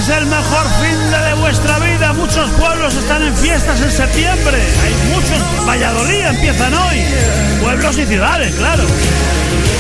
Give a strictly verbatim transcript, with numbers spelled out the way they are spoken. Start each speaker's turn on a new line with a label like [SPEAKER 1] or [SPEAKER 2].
[SPEAKER 1] es el mejor fin de, de vuestra vida. Muchos pueblos están en fiestas en septiembre. Hay muchos. Valladolid empiezan hoy. Pueblos y ciudades, claro.